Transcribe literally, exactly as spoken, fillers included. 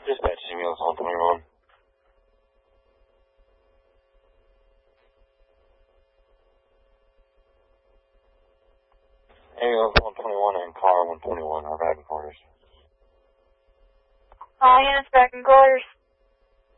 Dispatch ambulance one twenty-one. Ambulance one twenty-one and car one twenty-one are back in quarters. All units back in quarters.